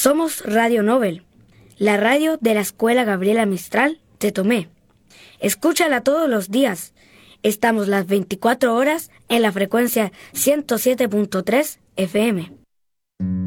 Somos Radio Nobel, la radio de la Escuela Gabriela Mistral de Tomé. Escúchala todos los días. Estamos las 24 horas en la frecuencia 107.3 FM.